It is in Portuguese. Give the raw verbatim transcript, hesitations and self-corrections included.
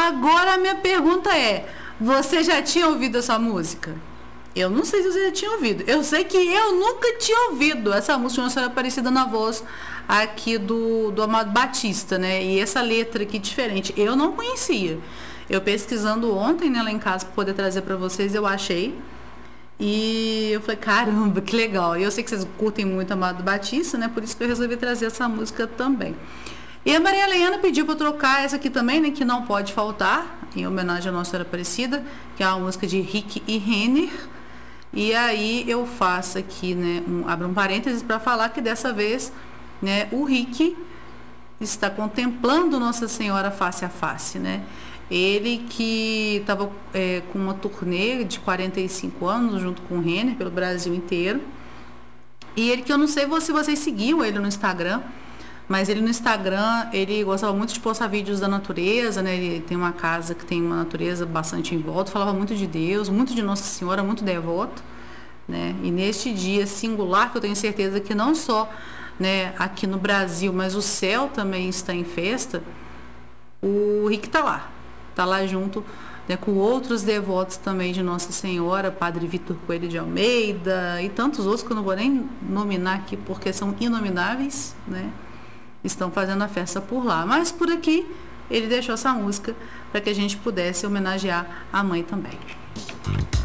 Agora a minha pergunta é, você já tinha ouvido essa música? Eu não sei se você já tinha ouvido. Eu sei que eu nunca tinha ouvido essa música, Nossa Senhora Aparecida, na voz aqui do, do Amado Batista, né? E essa letra aqui diferente, eu não conhecia. Eu pesquisando ontem, né, lá em casa, para poder trazer para vocês, eu achei. E eu falei, caramba, que legal. E eu sei que vocês curtem muito Amado Batista, né? Por isso que eu resolvi trazer essa música também. E a Maria Helena pediu para eu trocar essa aqui também, né? Que não pode faltar, em homenagem à Nossa Senhora Aparecida, que é uma música de Rick e Renner. E aí eu faço aqui, né, um, abro um parênteses para falar que dessa vez, né, o Rick está contemplando Nossa Senhora face a face, né? Ele que estava é, com uma turnê de quarenta e cinco anos junto com o Renner pelo Brasil inteiro. E ele que eu não sei se vocês seguiam ele no Instagram, mas ele no Instagram, ele gostava muito de postar vídeos da natureza, né? Ele tem uma casa que tem uma natureza bastante em volta, falava muito de Deus, muito de Nossa Senhora, muito devoto, né? E neste dia singular, que eu tenho certeza que não só, né, aqui no Brasil, mas o céu também está em festa, o Rick está lá, está lá junto, né, com outros devotos também de Nossa Senhora, Padre Vitor Coelho de Almeida e tantos outros que eu não vou nem nominar aqui porque são inomináveis, né? Estão fazendo a festa por lá. Mas por aqui ele deixou essa música para que a gente pudesse homenagear a mãe também.